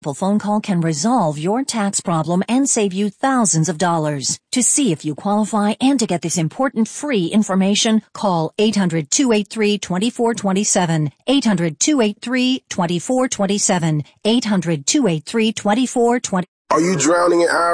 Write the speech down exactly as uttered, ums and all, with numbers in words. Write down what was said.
A phone call can resolve your tax problem and save you thousands of dollars. To see if you qualify and to get this important free information, call eight hundred, two eight three, two four two seven, eight hundred, two eight three, two four two seven, eight hundred, two eight three, two four two seven. Are you drowning in